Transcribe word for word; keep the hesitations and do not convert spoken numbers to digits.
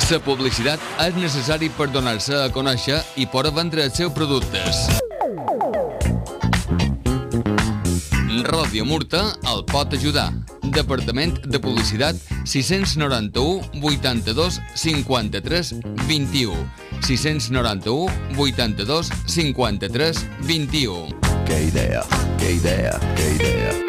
La publicitat és necessari per donar-se a conèixer i poder vendre els seus productes. Ràdio Murta el pot ajudar. Departament de Publicitat sis noranta-u vuitanta-dos cinquanta-tres vint-i-u sis noranta-u vuitanta-dos cinquanta-tres vint-i-u. Que idea, que idea, que idea.